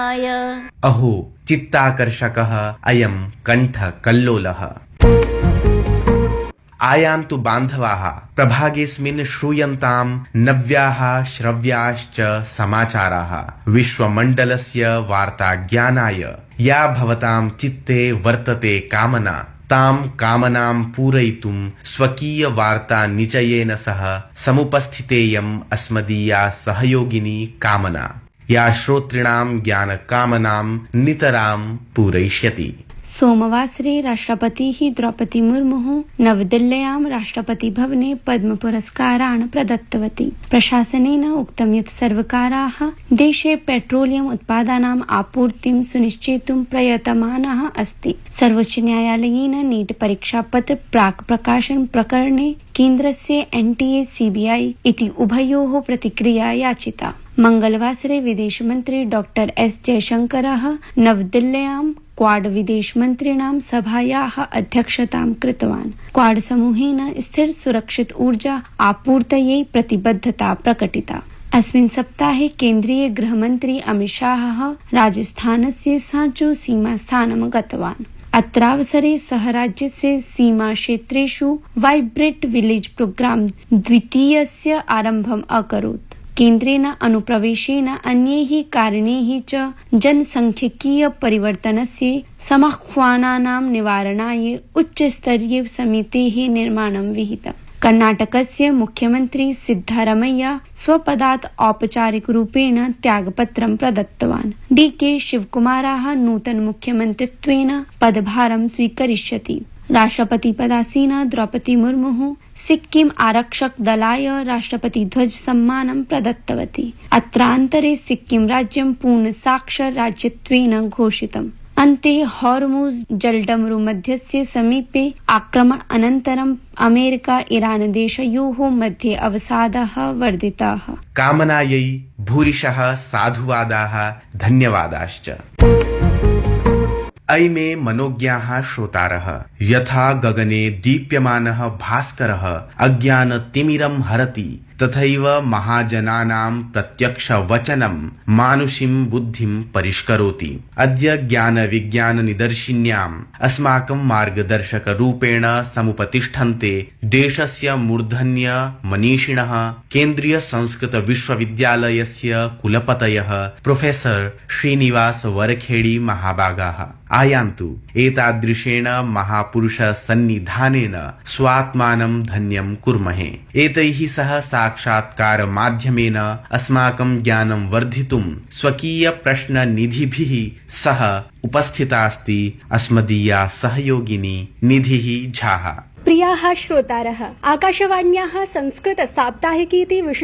अहो चित्ताकर्षकः अयं कण्ठकल्लोलः। आयान्तु बान्धवाः, प्रभागेऽस्मिन् श्रूयन्तां नव्याः श्रव्याश्च समाचाराः विश्वमण्डलस्य वार्ताज्ञानाय। या भवतां चित्ते वर्तते कामना, तां कामनां पूरयितुं स्वकीयवार्ता निचयेन सह समुपस्थितेयम् अस्मदीया सहयोगिनी कामना, या श्रोतॄणां ज्ञानकामनां नितरां पूरयिष्यति। सोमवासरे राष्ट्रपतिः द्रौपदी मुर्मुः नवदिल्ल्यां राष्ट्रपतिभवने पद्मपुरस्कारान् प्रदत्तवती। प्रशासनेन उक्तं यत् सर्वकारः देशे पेट्रोलियम उत्पादानाम् आपूर्तिं सुनिश्चेतुं प्रयतमानः अस्ति। सर्वोच्चन्यायालयेन नीट परीक्षापत्र प्राक् प्रकाशन प्रकरणे केन्द्रस्य NTA CBI इति उभयोः प्रतिक्रिया याचिता। मंगलवासरे विदेशमन्त्री डॉक्टर S जयशंकरः नवदिल्ल्यां क्वाड विदेशमन्त्रिणां सभायाः अध्यक्षतां कृतवान्। क्वाड समूहेन स्थिर सुरक्षित ऊर्जा आपूर्तये प्रतिबद्धता प्रकटिता। अस्मिन् सप्ताहे केन्द्रीय गृहमन्त्री अमित शाहः राजस्थानस्य सांचो सीमास्थानं गतवान्। अत्रावसरे सः राज्यस्य सीमाक्षेत्रेषु वाइब्रेंट विलेज प्रोग्राम द्वितीयस्य आरम्भम् अकरोत्। केन्द्रेण अनुप्रवेशेन अन्यैः कारणैः च जनसंख्यकीय परिवर्तनस्य समाह्वानानां निवारणाय उच्चस्तरीय समितेः निर्माणं विहितम्। कर्णाटकस्य मुख्यमन्त्री सिद्धरामय्या स्वपदात् औपचारिकरूपेण त्यागपत्रं प्रदत्तवान्। DK शिवकुमारः नूतन मुख्यमन्त्रित्वेन पदभारं स्वीकरिष्यति। राष्ट्रपतिपदासीना द्रौपदी मुर्मुः सिक्किम आरक्षक दलाय राष्ट्रपति ध्वज सम्मानं प्रदत्तवती। अत्रान्तरे सिक्किम राज्यं पूर्णसाक्षर राज्यत्वेन घोषितम्। अन्ते हॉर्मुज जलडमरु मध्यस्य समीपे आक्रमण अनन्तरं अमेरिका ईरान देशयोः मध्ये अवसादः वर्धिताः। कामनायै भूरिशः साधुवादाः धन्यवादाश्च। अयि मे मनोज्ञाः श्रोतारः, यथा गगने दीप्यमानः भास्करः अज्ञानतिमिरं हरति, तथैव महाजनानां प्रत्यक्षवचनं मानुषीं बुद्धिं परिष्करोति। अद्य ज्ञानविज्ञाननिदर्शिन्याम् अस्माकं मार्गदर्शकरूपेण समुपतिष्ठन्ते देशस्य मूर्धन्य मनीषिणः केन्द्रीय संस्कृत विश्वविद्यालयस्य कुलपतयः प्रोफेसर श्रीनिवास वरखेड़ी महाभागाः। आयान्तु एतादृशेन महापुरुष सन्निधानेन स्वात्मानं धन्यं कुर्महे। एतैः सह साक्षात्कार माध्यमेन अस्माकं ज्ञानं वर्धितुं स्वकीय प्रश्न निधिभिः सह उपस्थिता अस्ति अस्मदीया सहयोगिनी निधिः झाः। प्रियाः श्रोतारः, आकाशवाण्याः संस्कृत साप्ताहिकी